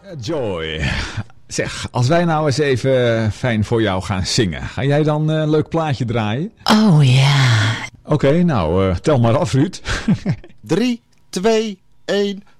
Joy. Zeg, als wij nou eens even fijn voor jou gaan zingen. Ga jij dan een leuk plaatje draaien? Oh ja. Oké, nou, tel maar af, Ruud. 3, 2, 1...